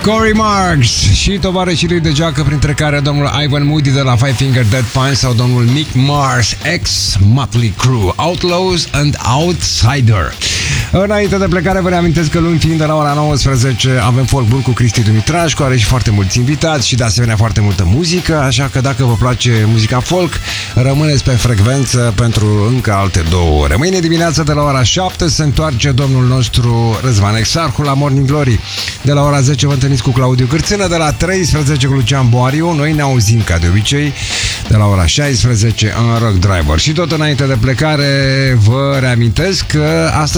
Corey Marks și tovarășii lui de joacă, printre care domnul Ivan Moody de la Five Finger Dead Punch sau domnul Mick Mars, ex Motley Crue, Outlaws and Outsider. Înainte de plecare vă reamintesc că luni fiind de la ora 19 avem Folk Bull cu Cristi Dumitrașcu, are și foarte mulți invitați și de asemenea foarte multă muzică, așa că dacă vă place muzica folk, rămâneți pe frecvență pentru încă alte 2 ore. Mâine dimineața de la ora 7 se întoarce domnul nostru Răzvan Exarhu la Morning Glory. De la ora 10 vă întâlniți cu Claudiu Cârțână, de la 13 cu Lucian Boariu. Noi ne auzim ca de obicei de la ora 16 în Rock Driver. Și tot înainte de plecare vă reamintesc că astăzi